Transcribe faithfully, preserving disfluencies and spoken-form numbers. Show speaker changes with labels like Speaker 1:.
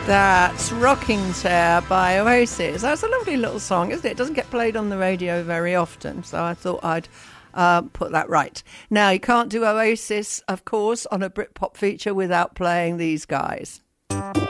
Speaker 1: That's Rocking Chair by Oasis. That's a lovely little song, isn't it? It doesn't get played on the radio very often, so I thought I'd uh, put that right. Now, you can't do Oasis, of course, on a Britpop feature without playing these guys.